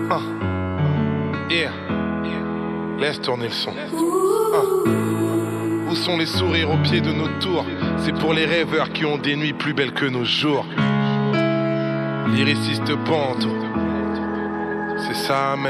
Yeah. Laisse tourner le son. Où sont les sourires au pied de nos tours? C'est pour les rêveurs qui ont des nuits plus belles que nos jours. Lyriciste Panto, c'est ça,